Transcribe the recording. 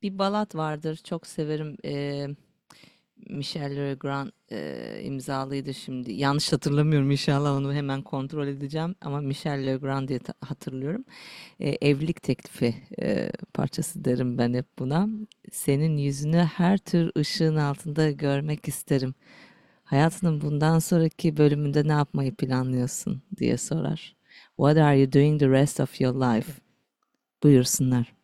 Bir balat vardır, çok severim. Michel Legrand imzalıydı şimdi. Yanlış hatırlamıyorum, inşallah onu hemen kontrol edeceğim. Ama Michel Legrand diye hatırlıyorum. Evlilik teklifi parçası derim ben hep buna. Senin yüzünü her tür ışığın altında görmek isterim. Hayatının bundan sonraki bölümünde ne yapmayı planlıyorsun diye sorar. What are you doing the rest of your life? Buyursunlar.